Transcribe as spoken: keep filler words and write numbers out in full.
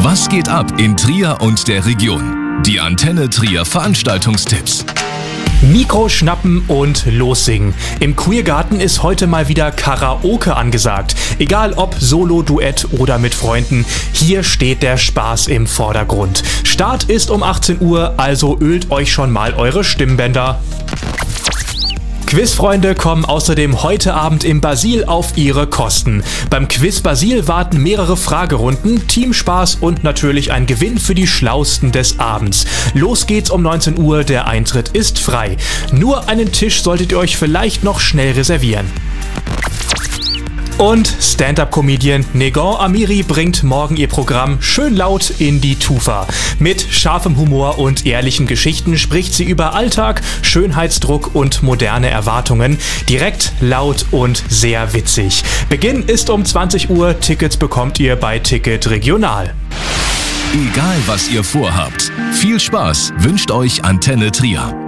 Was geht ab in Trier und der Region? Die Antenne Trier Veranstaltungstipps. Mikro schnappen und lossingen. Im Queergarten ist heute mal wieder Karaoke angesagt. Egal ob Solo, Duett oder mit Freunden, hier steht der Spaß im Vordergrund. Start ist um achtzehn Uhr, also ölt euch schon mal eure Stimmbänder. Quizfreunde kommen außerdem heute Abend im Basil auf ihre Kosten. Beim Quiz Basil warten mehrere Fragerunden, Teamspaß und natürlich ein Gewinn für die Schlausten des Abends. Los geht's um neunzehn Uhr, der Eintritt ist frei. Nur einen Tisch solltet ihr euch vielleicht noch schnell reservieren. Und Stand-Up-Comedian Negon Amiri bringt morgen ihr Programm schön laut in die Tufa. Mit scharfem Humor und ehrlichen Geschichten spricht sie über Alltag, Schönheitsdruck und moderne Erwartungen. Direkt, laut und sehr witzig. Beginn ist um zwanzig Uhr. Tickets bekommt ihr bei Ticket Regional. Egal was ihr vorhabt, viel Spaß wünscht euch Antenne Trier.